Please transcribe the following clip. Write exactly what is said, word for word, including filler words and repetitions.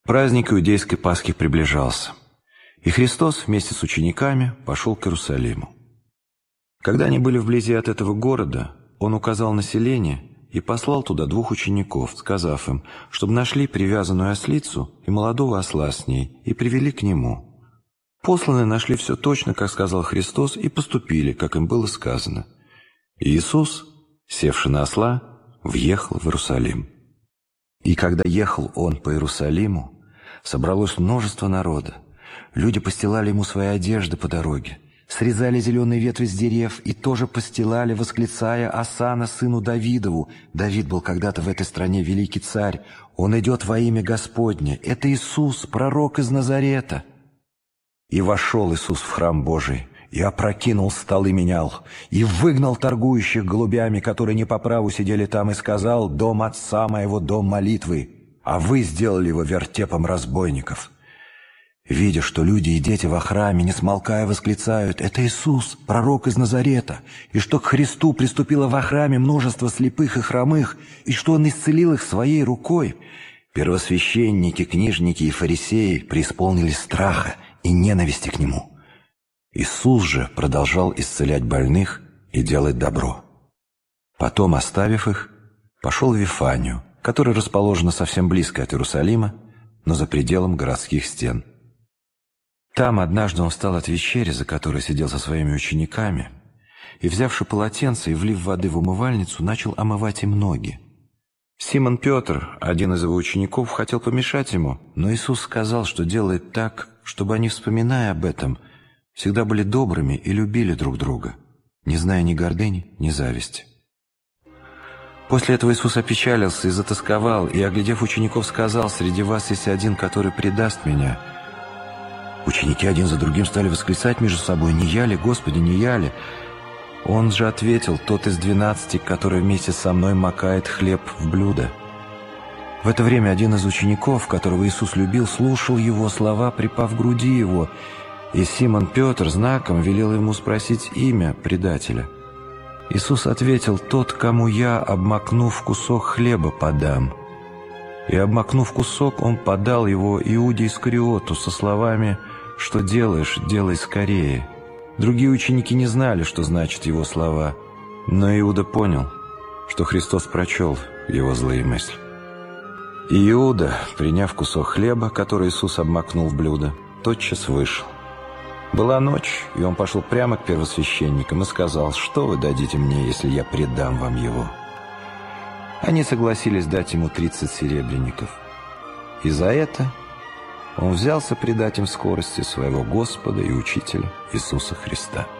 Праздник иудейской Пасхи приближался, и Христос вместе с учениками пошел к Иерусалиму. Когда они были вблизи от этого города, Он указал на селение и послал туда двух учеников, сказав им, чтобы нашли привязанную ослицу и молодого осла с ней, и привели к Нему. Посланные нашли все точно, как сказал Христос, и поступили, как им было сказано. И Иисус, севший на осла, въехал в Иерусалим. И когда ехал Он по Иерусалиму, собралось множество народа. Люди постилали Ему свои одежды по дороге, срезали зеленые ветви с дерев и тоже постилали, восклицая «Осанна сыну Давидову». Давид был когда-то в этой стране великий царь. Он идет во имя Господне. Это Иисус, пророк из Назарета. И вошел Иисус в храм Божий, и опрокинул столы менял, и выгнал торгующих голубями, которые не по праву сидели там, и сказал: «Дом отца моего, дом молитвы, а вы сделали его вертепом разбойников». Видя, что люди и дети во храме, не смолкая, восклицают: «Это Иисус, пророк из Назарета», и что к Христу приступило во храме множество слепых и хромых, и что Он исцелил их своей рукой, первосвященники, книжники и фарисеи преисполнились страха и ненависти к Нему. Иисус же продолжал исцелять больных и делать добро. Потом, оставив их, пошел в Вифанию, которая расположена совсем близко от Иерусалима, но за пределом городских стен. Там однажды Он встал от вечери, за которой сидел со своими учениками, и, взявши полотенце и влив воды в умывальницу, начал омывать им ноги. Симон Петр, один из Его учеников, хотел помешать Ему, но Иисус сказал, что делает так, чтобы они, вспоминая об этом, всегда были добрыми и любили друг друга, не зная ни гордыни, ни зависти. После этого Иисус опечалился и затосковал, и, оглядев учеников, сказал: «Среди вас есть один, который предаст Меня». Ученики один за другим стали восклицать между собой: «Не я ли, Господи, не я ли?» Он же ответил: «Тот из двенадцати, который вместе со мной макает хлеб в блюдо». В это время один из учеников, которого Иисус любил, слушал Его слова, припав к груди Его, и Симон Петр знаком велел ему спросить имя предателя. Иисус ответил: «Тот, кому я, обмакнув кусок хлеба, подам». И, обмакнув кусок, Он подал его Иуде Искариоту со словами: «Что делаешь, делай скорее». Другие ученики не знали, что значат Его слова, но Иуда понял, что Христос прочел его злые мысли. И Иуда, приняв кусок хлеба, который Иисус обмакнул в блюдо, тотчас вышел. Была ночь, и он пошел прямо к первосвященникам и сказал: «Что вы дадите мне, если я предам вам его?» Они согласились дать ему тридцать серебряников. И за это он взялся предать им в скорости своего Господа и Учителя Иисуса Христа.